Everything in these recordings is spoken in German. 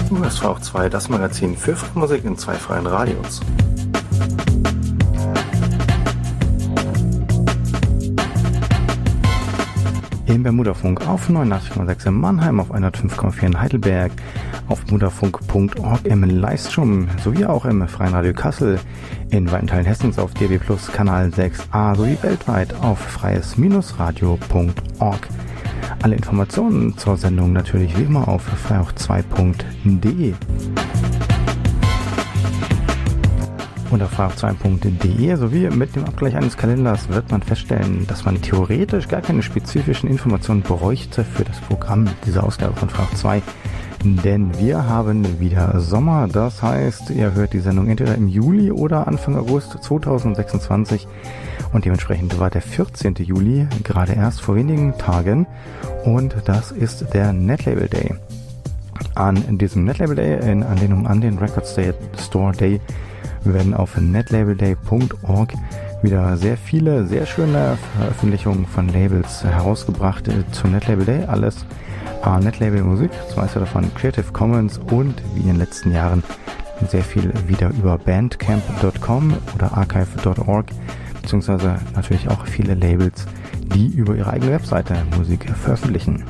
Du hörst auch 2, das Magazin für freie Musik in 2 freien Radios. Im Bermudafunk auf 89,6 in Mannheim, auf 105,4 in Heidelberg, auf mudafunk.org im Livestream, sowie auch im Freien Radio Kassel, in weiten Teilen Hessens auf DB Plus Kanal 6a, sowie weltweit auf freies-radio.org. Alle Informationen zur Sendung natürlich wie immer auf freiauch2.de. Unter freiauch2.de sowie mit dem Abgleich eines Kalenders wird man feststellen, dass man theoretisch gar keine spezifischen Informationen bräuchte für das Programm dieser Ausgabe von Freiauch 2. Denn wir haben wieder Sommer, das heißt, ihr hört die Sendung entweder im Juli oder Anfang August 2026 und dementsprechend war der 14. Juli gerade erst vor wenigen Tagen und das ist der Netlabel Day. An diesem Netlabel Day, in Anlehnung an den Record Store Day, werden auf netlabelday.org wieder sehr viele, sehr schöne Veröffentlichungen von Labels herausgebracht zum Netlabel Day. Alles Netlabel Musik, das meiste davon Creative Commons und wie in den letzten Jahren sehr viel wieder über bandcamp.com oder archive.org, beziehungsweise natürlich auch viele Labels, die über ihre eigene Webseite Musik veröffentlichen.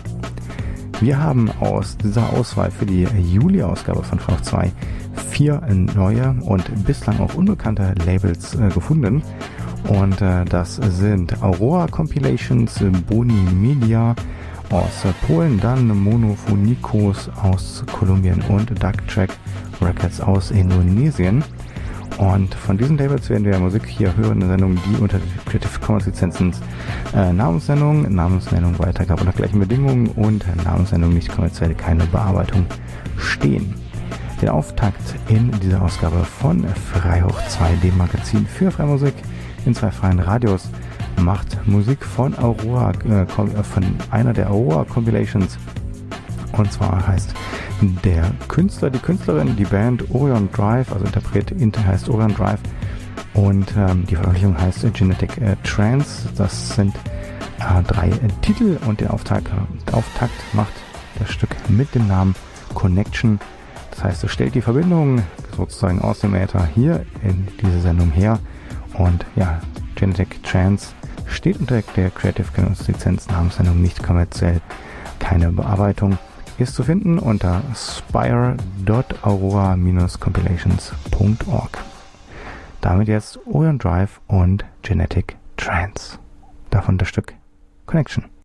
Wir haben aus dieser Auswahl für die Juli-Ausgabe von Freiauch 2 4 neue und bislang auch unbekannte Labels gefunden. Und das sind Aurora Compilations, Boni Media aus Polen, dann Monophonikos aus Kolumbien und Dark Track Records aus Indonesien. Und von diesen Labels werden wir Musik hier hören, eine Sendung, die unter Creative Commons Lizenzen Namensnennung, Weitergabe unter gleichen Bedingungen und Namensnennung nicht kommerziell, keine Bearbeitung stehen. Den Auftakt in dieser Ausgabe von Freiauch 2, dem Magazin für freie Musik in 2 freien Radios, macht Musik von Aurora, von einer der Aurora Compilations. Und zwar heißt der Künstler, die Künstlerin, die Band Orion Drive, also Interpret heißt Orion Drive. Und die Veröffentlichung heißt Genetic Trance. Das sind 3 Titel und den Auftakt macht das Stück mit dem Namen Connection. Das heißt, es stellt die Verbindung sozusagen aus dem Äther hier in diese Sendung her. Und ja, Genetic Trance steht unter der Creative Commons Lizenz, Namensnennung nicht kommerziell, keine Bearbeitung, ist zu finden unter spire.aurora-compilations.org. Damit jetzt Orion Drive und Genetic Trance. Davon das Stück Connection.